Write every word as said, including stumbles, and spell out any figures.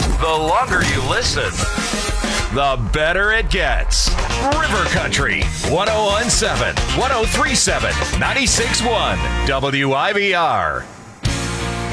The longer you listen, the better it gets. River Country, one oh one seven, one oh three seven, ninety-six point one, W I B R.